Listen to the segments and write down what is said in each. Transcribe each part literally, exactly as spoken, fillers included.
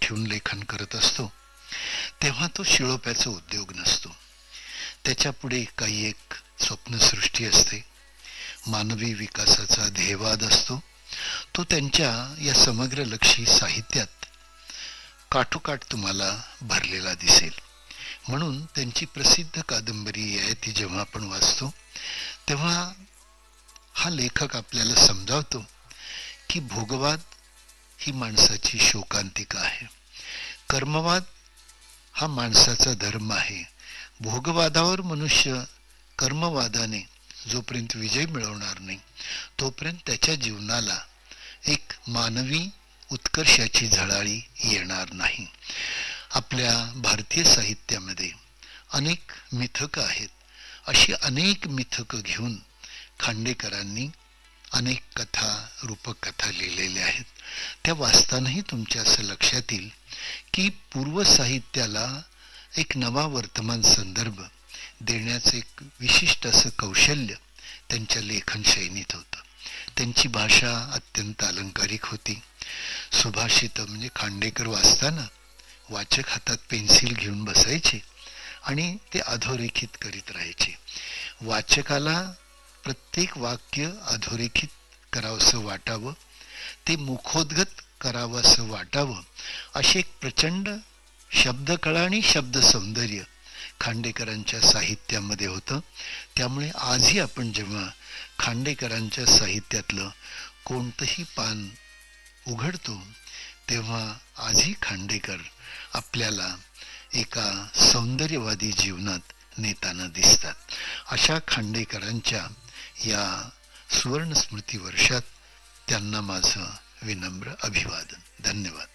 ठेवून लेखन करत असतो तेव्हा तो शिळोप्याचा उद्योग नसतो. त्याच्या पुढे काही एक स्वप्नसृष्टी असते, मानवी विकासाचा ध्येयवाद असतो. तो त्यांच्या या समग्र लक्षी साहित्यात काठोकाठ तुम्हाला भरलेला दिसेल. म्हणून त्यांची प्रसिद्ध कादंबरी आहे ती जेव्हा आपण वाचतो तेव्हा हा लेखक आपल्याला समजावतो की भोगवाद ही माणसाची शोकांतिका आहे, कर्मवाद हा माणसाचा धर्म आहे. भोगवादावर मनुष्य कर्मवादाने जोपर्यंत विजय मिळवणार नाही तोपर्यंत त्याच्या जीवनाला एक मानवी उत्कर्षाची झळाळी येणार नाही. आपल्या भारतीय साहित्यामध्ये अनेक मिथकं आहेत. अशी अनेक मिथकं घेऊन खांडेकरांनी अनेक कथा, रूपक कथा लिहिलेल्या आहेत. त्या वाचतानाही तुमच्या असं लक्षात येईल की पूर्व साहित्याला एक नवा वर्तमान संदर्भ देण्याचं एक विशिष्ट असं कौशल्य त्यांच्या लेखन शैलीत होतं. त्यांची भाषा अत्यंत अलंकारिक होती. सुभाषित म्हणजे खांडेकर वाचताना वाचक हातात पेन्सिल घेऊन बसायचे आणि ते अधोरेखित करीत राहायचे. वाचकाला प्रत्येक वाक्य अधोरेखित करावंसं वाटावं, ते मुखोद्गत करावं असं वाटावं, अशी एक प्रचंड शब्दकळा आणि शब्द सौंदर्य खांडेकरांच्या साहित्यामध्ये होतं. त्यामुळे आजही आपण जेव्हा खांडेकरांच्या साहित्यातलं कोणतंही पान उघडतो तेव्हा आजही खांडेकर आपल्याला एका सौंदर्यवादी जीवनात नेताना दिसतात. अशा खांडेकरांच्या या सुवर्ण स्मृती वर्षात त्यांना माझं विनम्र अभिवादन. धन्यवाद.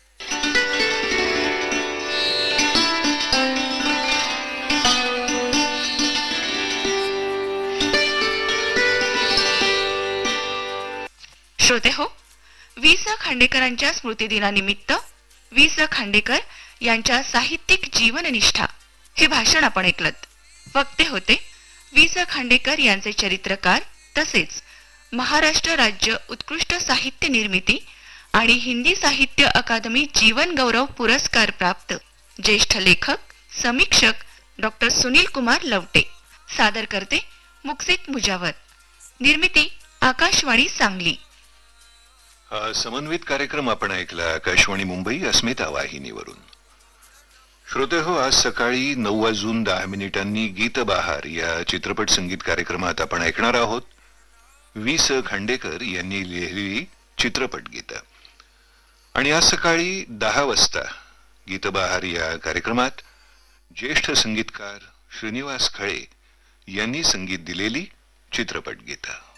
श्रोते हो, वि स खांडेकरांच्या स्मृतिदिनानिमित्त वि स खांडेकर यांच्या साहित्यिक जीवननिष्ठा हे भाषण आपण ऐकलत. वक्ते होते वि स खांडेकर यांचे चरित्रकार तसेच महाराष्ट्र राज्य उत्कृष्ट साहित्य निर्मिती आणि हिंदी साहित्य अकादमी जीवन गौरव पुरस्कार प्राप्त ज्येष्ठ लेखक समीक्षक डॉक्टर सुनील कुमार लवटे. सादर करते मुक्सित मुजावर. निर्मिती आकाशवाणी सांगली. हा समन्वित कार्यक्रम आपण ऐकला आकाशवाणी मुंबई अस्मिता वाहिनीवरून. श्रोते हो, आज सकाळी नऊ वाजून दहा मिनिटांनी गीत बहार या चित्रपट संगीत कार्यक्रमात आपण ऐकणार आहोत वि स खांडेकर यांनी लिहिलेली चित्रपट गीतं. आणि आज सकाळी दहा वाजता गीत बहार या कार्यक्रमात ज्येष्ठ संगीतकार श्रीनिवास खळे यांनी संगीत दिलेली चित्रपट गीतं.